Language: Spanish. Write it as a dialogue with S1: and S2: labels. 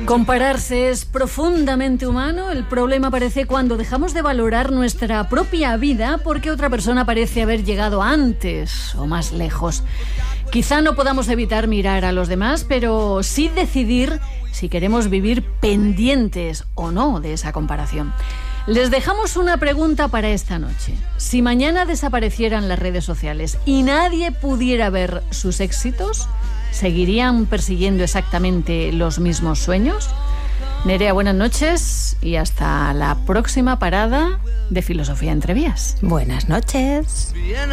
S1: Compararse es profundamente humano. El problema aparece cuando dejamos de valorar nuestra propia vida porque otra persona parece haber llegado antes o más lejos. Quizá no podamos evitar mirar a los demás, pero sí decidir si queremos vivir pendientes o no de esa comparación. Les dejamos una pregunta para esta noche. Si mañana desaparecieran las redes sociales y nadie pudiera ver sus éxitos, ¿seguirían persiguiendo exactamente los mismos sueños? Nerea, buenas noches y hasta la próxima parada de Filosofía entre Vías.
S2: Buenas noches.